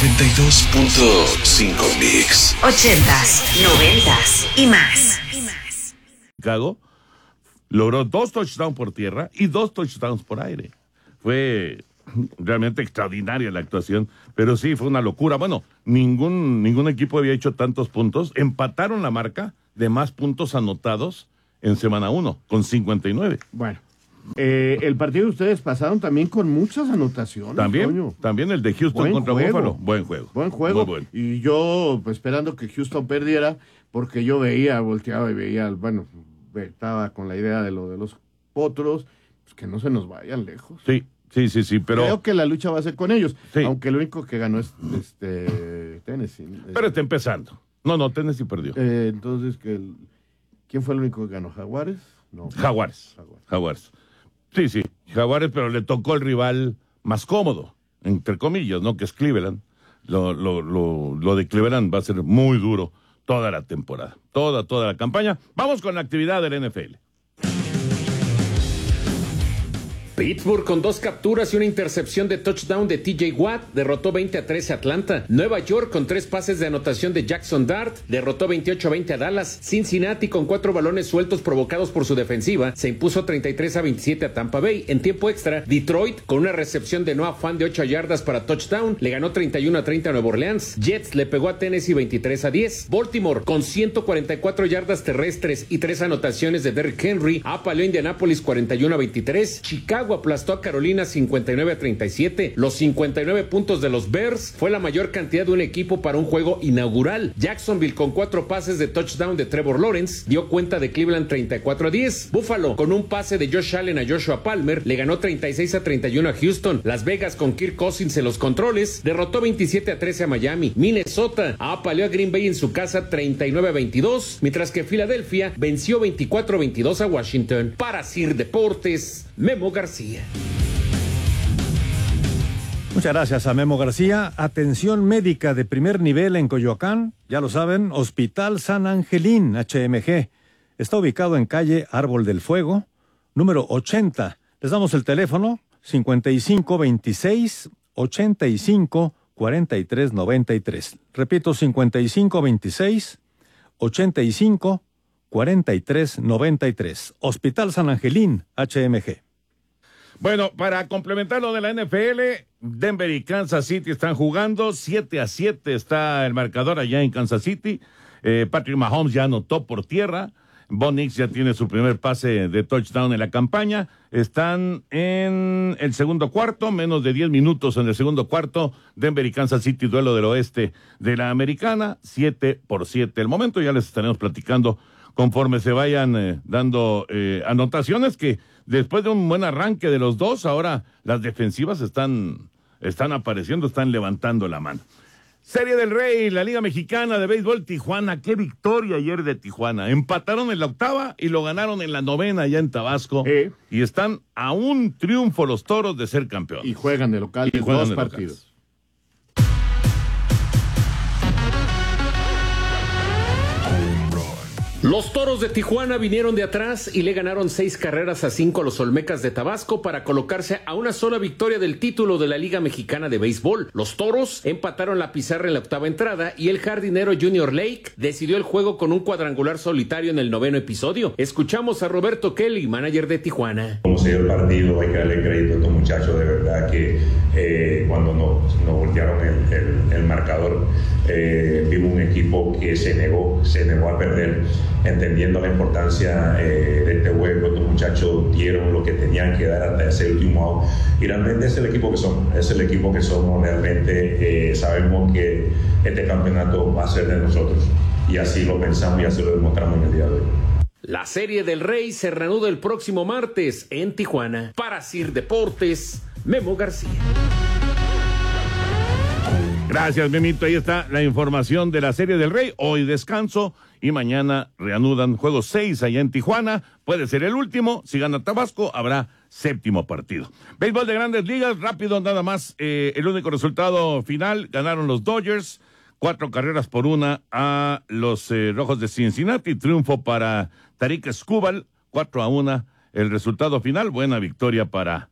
92.5 Mix. 80s, 90s y más. Chicago logró 2 touchdowns por tierra y 2 touchdowns por aire. Fue realmente extraordinaria la actuación, pero sí, fue una locura. Bueno, ningún equipo había hecho tantos puntos. Empataron la marca de más puntos anotados en semana 1, con 59. Bueno, el partido de ustedes pasaron también con muchas anotaciones. También el de Houston contra Buffalo. Buen juego. Buen juego. Muy bueno. Y yo esperando que Houston perdiera, porque yo volteaba y veía, bueno, estaba con la idea de lo de los potros, pues que no se nos vayan lejos. Sí, pero... Creo que la lucha va a ser con ellos, sí. Aunque el único que ganó es Tennessee. Pero está empezando. No, Tennessee perdió. Entonces, ¿quién fue el único que ganó? ¿Jaguares? No. Jaguares. Sí, Jaguares, pero le tocó el rival más cómodo, entre comillas, ¿no? Que es Cleveland. Lo de Cleveland va a ser muy duro toda la temporada, toda la campaña. Vamos con la actividad del NFL. Pittsburgh con 2 capturas y una intercepción de touchdown de TJ Watt derrotó 20-13 a Atlanta. Nueva York con 3 pases de anotación de Jackson Dart derrotó 28-20 a Dallas. Cincinnati con 4 balones sueltos provocados por su defensiva se impuso 33-27 a Tampa Bay. En tiempo extra, Detroit con una recepción de Noah Fant de 8 yardas para touchdown le ganó 31-30 a Nueva Orleans. Jets le pegó a Tennessee 23-10. Baltimore con 144 yardas terrestres y 3 anotaciones de Derrick Henry apaleó a Indianapolis 41-23. Chicago aplastó a Carolina 59-37. Los 59 puntos de los Bears fue la mayor cantidad de un equipo para un juego inaugural. Jacksonville con 4 pases de touchdown de Trevor Lawrence dio cuenta de Cleveland 34-10. Buffalo con un pase de Josh Allen a Joshua Palmer le ganó 36-31 a Houston. Las Vegas con Kirk Cousins en los controles derrotó 27-13 a Miami. Minnesota apaleó a Green Bay en su casa 39-22, mientras que Filadelfia venció 24-22 a Washington. Para Sir Deportes, Memo García. Muchas gracias a Memo García. Atención médica de primer nivel en Coyoacán. Ya lo saben, Hospital San Angelín, HMG. Está ubicado en calle Árbol del Fuego, número 80. Les damos el teléfono 5526-85-4393. Repito, 5526-85-4393. Hospital San Angelín, HMG. Bueno, para complementar lo de la NFL, Denver y Kansas City están jugando, 7-7 está el marcador allá en Kansas City. Patrick Mahomes ya anotó por tierra, Bo Nix ya tiene su primer pase de touchdown en la campaña. Están en el segundo cuarto, menos de 10 minutos en el segundo cuarto. Denver y Kansas City, duelo del oeste de la americana, 7-7. El momento ya les estaremos platicando conforme se vayan dando anotaciones, que después de un buen arranque de los dos, ahora las defensivas están apareciendo, están levantando la mano. Serie del Rey, la Liga Mexicana de Béisbol, Tijuana. Qué victoria ayer de Tijuana. Empataron en la 8ª y lo ganaron en la 9ª allá en Tabasco. Y están a un triunfo los Toros de ser campeones. Y juegan de local, dos partidos. Los Toros de Tijuana vinieron de atrás y le ganaron 6-5 a los Olmecas de Tabasco para colocarse a una sola victoria del título de la Liga Mexicana de Béisbol. Los Toros empataron la pizarra en la 8ª entrada y el jardinero Junior Lake decidió el juego con un cuadrangular solitario en el 9º episodio. Escuchamos a Roberto Kelly, manager de Tijuana. Como se dio el partido, hay que darle crédito a estos muchachos, de verdad que cuando nos voltearon el marcador, vimos un equipo que se negó a perder, entendiendo la importancia de este juego. Estos muchachos dieron lo que tenían que dar hasta ese último out, y realmente es el equipo que somos, realmente sabemos que este campeonato va a ser de nosotros, y así lo pensamos y así lo demostramos en el día de hoy. La Serie del Rey se reanuda el próximo martes en Tijuana. Para Sir Deportes, Memo García. Gracias, Memito. Ahí está la información de la Serie del Rey. Hoy descanso y mañana reanudan juego 6 allá en Tijuana. Puede ser el último. Si gana Tabasco, habrá 7º partido. Béisbol de Grandes Ligas, rápido nada más. El único resultado final, ganaron los Dodgers, 4-1 a los Rojos de Cincinnati. Triunfo para Tarik Skubal, 4-1 el resultado final. Buena victoria para